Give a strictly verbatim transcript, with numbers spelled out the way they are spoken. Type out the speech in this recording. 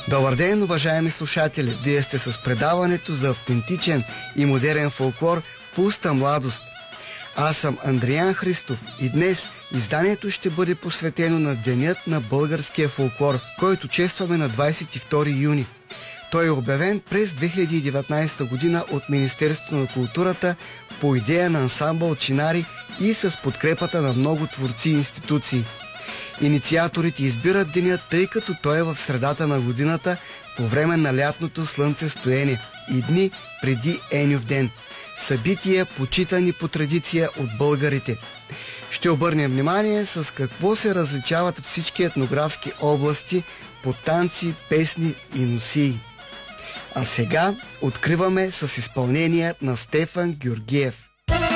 Добър ден, уважаеми слушатели! Вие сте с предаването за автентичен и модерен фолклор «Пуста младост». Аз съм Андриан Христов и днес изданието ще бъде посветено на Денят на българския фолклор, който честваме на двадесет и втори юни. Той е обявен през две хиляди и деветнадесета година от Министерството на културата по идея на ансамбъл Чинари и с подкрепата на много творци и институции. Инициаторите избират деня, тъй като той е в средата на годината по време на лятното слънцестоене и дни преди Еньов ден. Събития, почитани по традиция от българите. Ще обърнем внимание с какво се различават всички етнографски области по танци, песни и носии. А сега откриваме с изпълнение на Стефан Георгиев.